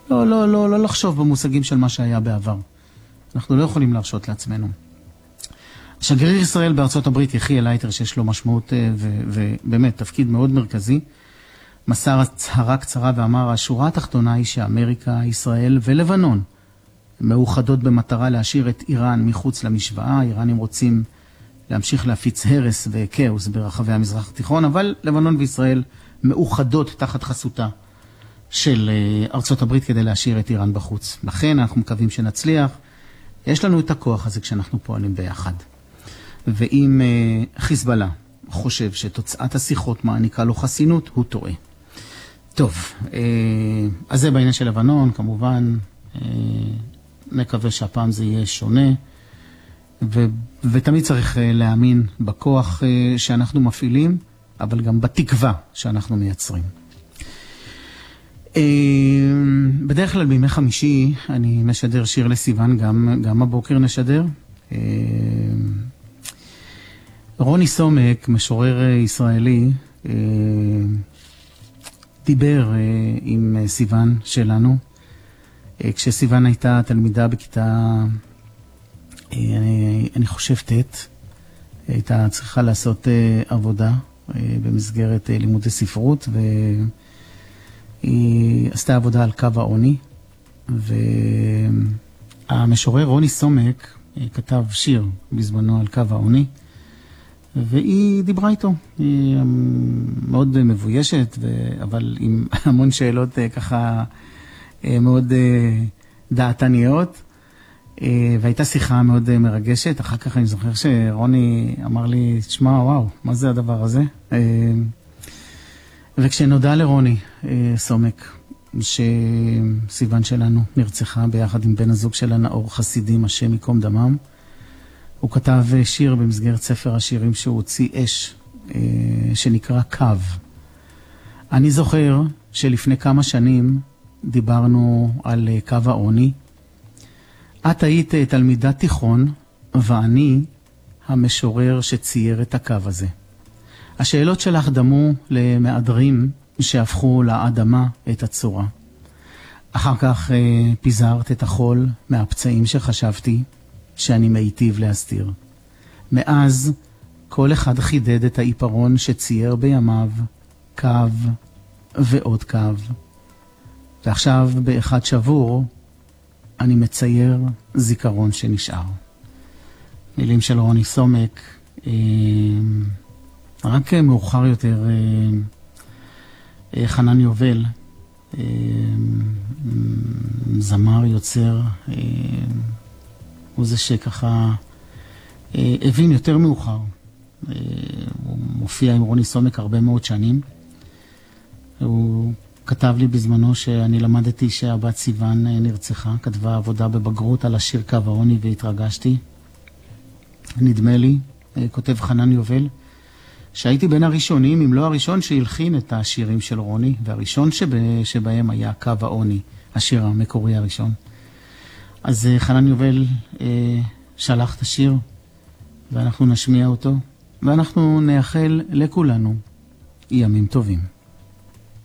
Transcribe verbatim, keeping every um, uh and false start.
לא, לא, לא, לא לחשוב במושגים של מה שהיה בעבר. אנחנו לא יכולים להרשות לעצמנו. שגריר ישראל בארצות הברית, יחיאל לייטר, שיש לו משמעות ו- ובאמת תפקיד מאוד מרכזי, מסר הצהרה קצרה ואמר, השורה התחתונה היא שאמריקה, ישראל ולבנון מאוחדות במטרה להשאיר את איראן מחוץ למשוואה. האיראנים רוצים להמשיך להפיץ הרס וכאוס ברחבי המזרח התיכון, אבל לבנון וישראל מאוחדות תחת חסותה של ארצות הברית כדי להשאיר את איראן בחוץ. לכן אנחנו מקווים שנצליח. יש לנו את הכוח הזה כשאנחנו פועלים ביחד. ואם חיזבאללה חושב שתוצאת השיחות מעניקה לו חסינות, הוא טועה. טוב, אז זה בעניין של לבנון, כמובן, מקווה שהפעם זה יהיה שונה, ו- ותמיד צריך להאמין בכוח שאנחנו מפעילים, אבל גם בתקווה שאנחנו מייצרים. בדרך כלל בימי חמישי אני משדר שיר לסיוון, גם, גם הבוקר נשדר. רוני סומק, משורר ישראלי, דיבר עם סיוון שלנו, כשסיוון הייתה תלמידה בכיתה, אני, אני חושב תת, הייתה צריכה לעשות עבודה במסגרת לימודי ספרות, והיא עשתה עבודה על קו העוני, והמשורר רוני סומק כתב שיר בזמנו על קו העוני, והיא דיברה איתו. היא מאוד מבוישת, אבל עם המון שאלות ככה מאוד דעתניות, והייתה שיחה מאוד מרגשת. אחר כך אני זוכר שרוני אמר לי, תשמע, וואו, מה זה הדבר הזה? וכשנודע לרוני סומק שסיוון שלנו נרצחה ביחד עם בן הזוג שלה נאור חסידים, השם יקום דמם, הוא כתב שיר במסגרת ספר השירים שהוא הוציא אש, שנקרא קו. אני זוכר שלפני כמה שנים דיברנו על קו העוני. את היית תלמידת תיכון, ואני המשורר שצייר את הקו הזה. השאלות שלך דמו למאדרים שהפכו לאדמה את הצורה. אחר כך פיזרת את החול מהפצעים שחשבתי שאני מיטיב להסתיר. מאז כל אחד חידד את העיפרון שצייר בימיו, קו ועוד קו. ועכשיו באחד שבור אני מצייר זיכרון שנשאר. מילים של רוני סומק, רק מאוחר יותר חנן יובל, זמר יוצר, הוא זה שככה הבין יותר מאוחר. הוא מופיע עם רוני סומק הרבה מאוד שנים. הוא כתב לי בזמנו שאני למדתי שהבת סיוון נרצחה, כתבה עבודה בבגרות על השיר קו העוני והתרגשתי. נדמה לי, כותב חנן יובל, שהייתי בין הראשונים, אם לא הראשון, שהלחין את השירים של רוני, והראשון שבה, שבהם היה קו העוני, השיר המקורי הראשון. אז חנן יובל אה, שלח את השיר, ואנחנו נשמיע אותו, ואנחנו נאחל לכולנו ימים טובים.